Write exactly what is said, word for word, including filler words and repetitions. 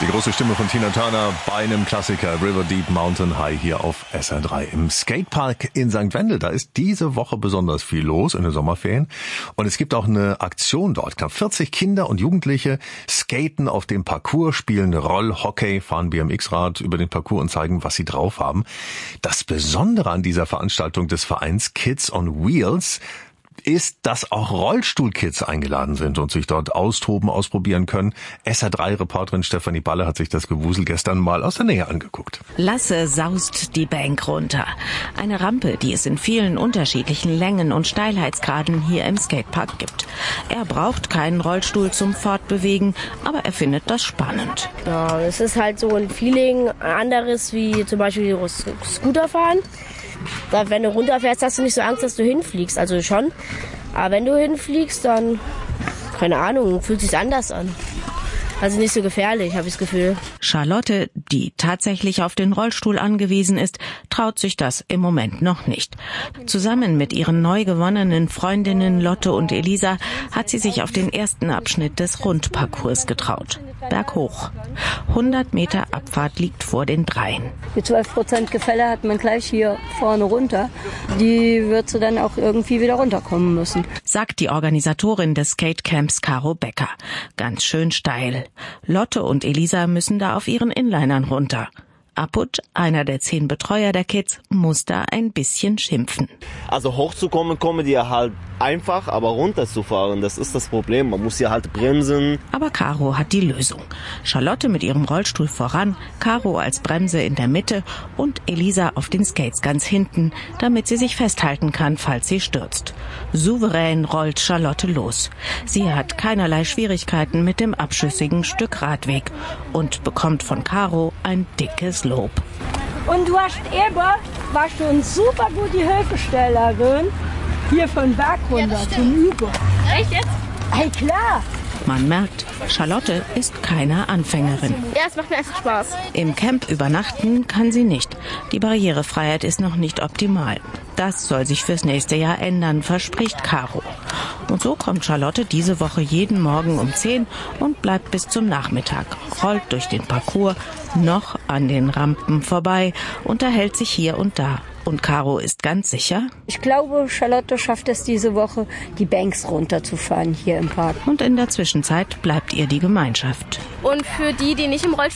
Die große Stimme von Tina Turner bei einem Klassiker River Deep Mountain High hier auf S R drei. Im Skatepark in Sankt Wendel, da ist diese Woche besonders viel los in den Sommerferien. Und es gibt auch eine Aktion dort. Knapp vierzig Kinder und Jugendliche skaten auf dem Parcours, spielen Rollhockey, fahren B M X-Rad über den Parcours und zeigen, was sie drauf haben. Das Besondere an dieser Veranstaltung des Vereins Kids on Wheels ist, dass auch Rollstuhlkids eingeladen sind und sich dort austoben, ausprobieren können. S R drei Reporterin Stefanie Balle hat sich das Gewusel gestern mal aus der Nähe angeguckt. Lasse saust die Bank runter. Eine Rampe, die es in vielen unterschiedlichen Längen und Steilheitsgraden hier im Skatepark gibt. Er braucht keinen Rollstuhl zum Fortbewegen, aber er findet das spannend. Ja, es ist halt so ein Feeling, anderes wie zum Beispiel Scooter fahren. Da, wenn du runterfährst, hast du nicht so Angst, dass du hinfliegst. Also schon. Aber wenn du hinfliegst, dann, keine Ahnung, fühlt sich anders an. Also nicht so gefährlich, habe ich das Gefühl. Charlotte, die tatsächlich auf den Rollstuhl angewiesen ist, traut sich das im Moment noch nicht. Zusammen mit ihren neu gewonnenen Freundinnen Lotte und Elisa hat sie sich auf den ersten Abschnitt des Rundparcours getraut. Berghoch. hundert Meter Abfahrt liegt vor den dreien. Die zwölf Prozent Gefälle hat man gleich hier vorne runter. Die wird sie dann auch irgendwie wieder runterkommen müssen. Sagt die Organisatorin des Skatecamps Caro Becker. Ganz schön steil. Lotte und Elisa müssen da auf ihren Inlinern runter. Aput, einer der zehn Betreuer der Kids, muss da ein bisschen schimpfen. Also hochzukommen, kommen die ja halt einfach, aber runterzufahren, das ist das Problem. Man muss ja halt bremsen. Aber Caro hat die Lösung. Charlotte mit ihrem Rollstuhl voran, Caro als Bremse in der Mitte und Elisa auf den Skates ganz hinten, damit sie sich festhalten kann, falls sie stürzt. Souverän rollt Charlotte los. Sie hat keinerlei Schwierigkeiten mit dem abschüssigen Stück Radweg und bekommt von Caro ein dickes Lob. Und du hast eben, warst du eine super gute Hilfestellerin hier von Berg runter ja, zum Üben. Echt jetzt? Hey, klar. Man merkt, Charlotte ist keine Anfängerin. Ja, es macht mir einfach Spaß. Im Camp übernachten kann sie nicht. Die Barrierefreiheit ist noch nicht optimal. Das soll sich fürs nächste Jahr ändern, verspricht Caro. Und so kommt Charlotte diese Woche jeden Morgen um zehn und bleibt bis zum Nachmittag, rollt durch den Parcours, noch an den Rampen vorbei, unterhält sich hier und da. Und Caro ist ganz sicher? Ich glaube, Charlotte schafft es diese Woche, die Banks runterzufahren hier im Park. Und in der Zwischenzeit bleibt ihr die Gemeinschaft. Und für die, die nicht im Rollstuhl